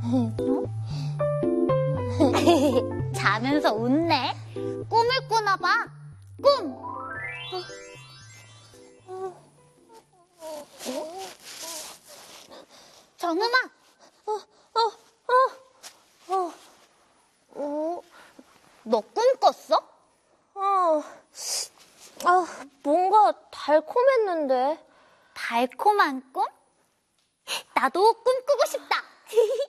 자면서 웃네. 꿈을 꾸나 봐. 꿈. 정음아. 너 꿈 꿨어? 뭔가 달콤했는데. 달콤한 꿈? 나도 꿈꾸고 싶다.